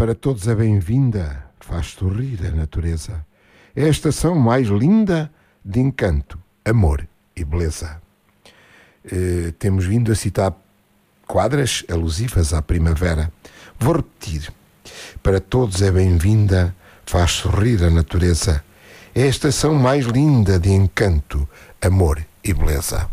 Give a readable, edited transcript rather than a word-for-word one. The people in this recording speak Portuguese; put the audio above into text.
para todos é bem-vinda, faz sorrir a natureza. É a estação mais linda de encanto, amor e beleza. Temos vindo a citar quadras alusivas à primavera. Vou repetir. Para todos é bem-vinda, faz sorrir a natureza. É a estação mais linda de encanto, amor e beleza.